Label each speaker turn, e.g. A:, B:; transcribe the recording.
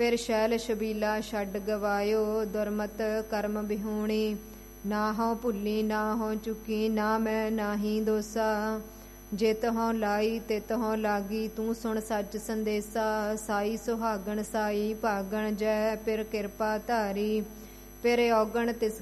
A: ਫਿਰ ਸ਼ੈਲ ਸ਼ਬੀਲਾ ਛੱਡ ਗਵਾਇਓ, ਦੁਰਮਤ ਕਰਮ ਬਿਹੂਣੀ। ਨਾ ਹਉ ਭੁੱਲੀ ਨਾ ਹਉ ਚੁੱਕੀ, ਨਾ ਮੈਂ ਨਾਹੀ ਦੋਸਾ। ਜਿਤ ਹਉ ਲਾਈ ਤਿਤ ਹਉ ਲਾਗੀ, ਤੂੰ ਸੁਣ ਸੱਚ ਸੰਦੇਸਾ। ਸਾਈ ਸੁਹਾਗਣ ਸਾਈ ਭਾਗਣ, ਜੈ ਪਿਰ ਕਿਰਪਾ ਧਾਰੀ। ਫਿਰ ਔਗਣ ਤਿਸ